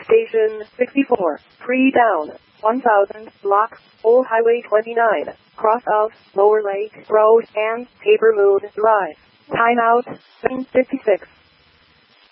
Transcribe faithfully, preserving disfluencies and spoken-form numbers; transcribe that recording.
Station sixty-four, pre-down, one thousand, block, Old Highway twenty-nine, cross of Lower Lake Road and Paper Moon Drive. Timeout, seven fifty-six.